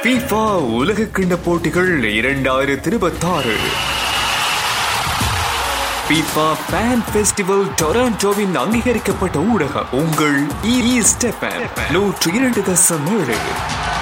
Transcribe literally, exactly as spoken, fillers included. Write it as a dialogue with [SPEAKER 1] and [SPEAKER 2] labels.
[SPEAKER 1] FIFA உலகக்கிண்ண போட்டிகள் இரண்டாயிரத்தி இருபத்தாறு FIFA Fan Festival டொராண்டோவின் அங்கீகரிக்கப்பட்ட ஊடகம் உங்கள் ஈஸ்ட் எஃப்எம் நூற்றி இரண்டு தசம் ஏழு.